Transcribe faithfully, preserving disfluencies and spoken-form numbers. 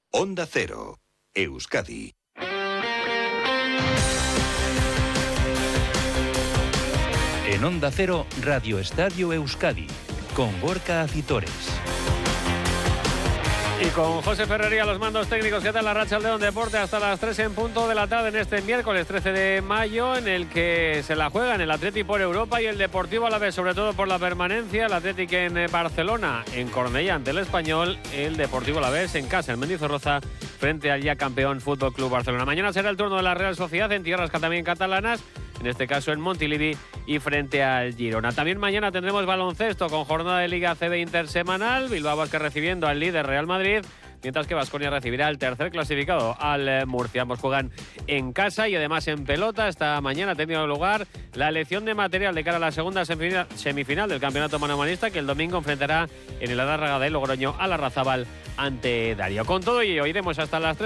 Onda Cero, Euskadi. En Onda Cero, Radio Estadio Euskadi, con Gorka Acitores. Y con José Ferrería, los mandos técnicos. ¿Qué tal la racha León Deporte? Hasta las tres en punto de la tarde en este miércoles trece de mayo, en el que se la juegan el Athletic por Europa y el Deportivo Alavés, sobre todo por la permanencia. El Athletic en Barcelona, en Cornellà ante el Español, el Deportivo Alavés en casa, en Mendizorroza, frente al ya campeón Fútbol Club Barcelona. Mañana será el turno de la Real Sociedad en tierras también catalanas, en este caso en Montilivi y frente al Girona. También mañana tendremos baloncesto con jornada de Liga A C B intersemanal. Bilbao Basket recibiendo al líder Real Madrid, mientras que Baskonia recibirá al tercer clasificado, al Murcia. Ambos juegan en casa y además en pelota. Esta mañana ha tenido lugar la elección de material de cara a la segunda semifinal del campeonato manomanista, que el domingo enfrentará en el Adarraga de Logroño a la Razabal ante Darío. Con todo ello, iremos hasta las tres.